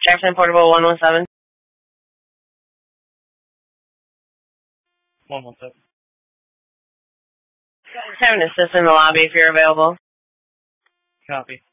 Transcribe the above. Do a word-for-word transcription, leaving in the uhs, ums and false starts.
Jefferson Portable one one seven. one one seven. Have an assistant in the lobby if you're available. Copy.